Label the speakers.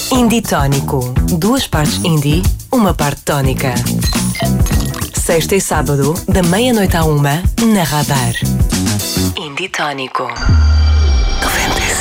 Speaker 1: Indie Tónico. 2 partes indie, 1 parte tónica. Sexta e sábado, da meia-noite à 1, na Radar. Indie Tónico. 95.